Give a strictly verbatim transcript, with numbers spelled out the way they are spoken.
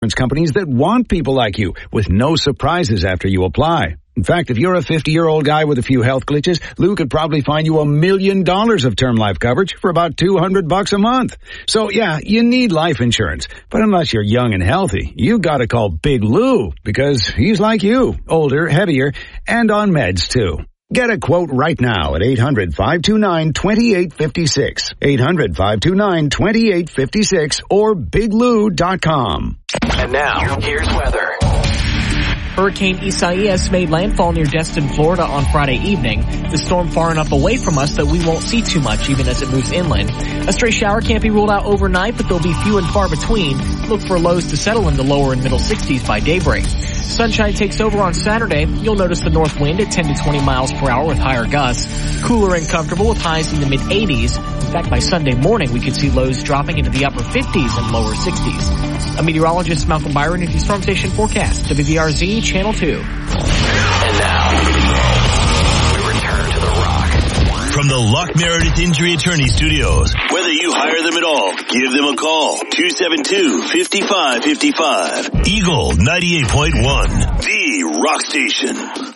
companies that want people like you with no surprises after you apply. In fact, if you're a fifty-year-old guy with a few health glitches, Lou could probably find you a million dollars of term life coverage for about two hundred bucks a month. So yeah, you need life insurance. But unless you're young and healthy, you gotta call Big Lou because he's like you, older, heavier, and on meds too. Get a quote right now at eight hundred, five two nine, two eight five six, eight hundred, five two nine, two eight five six, or big lou dot com. And now, here's weather. Hurricane Isaias made landfall near Destin, Florida on Friday evening. The storm far enough away from us that we won't see too much even as it moves inland. A stray shower can't be ruled out overnight, but they'll be few and far between. Look for lows to settle in the lower and middle sixties by daybreak. Sunshine takes over on Saturday. You'll notice the north wind at ten to twenty miles per hour with higher gusts. Cooler and comfortable with highs in the mid eighties. In fact, by Sunday morning, we could see lows dropping into the upper fifties and lower sixties. A meteorologist, Malcolm Byron, with the Storm Station forecast. W V R Z, Channel two. And now, we return to the Rock. From the Lock Meredith Injury Attorney Studios. Whether you hire them at all, give them a call. two seven two, five five five five. Eagle ninety-eight point one. The Rock Station.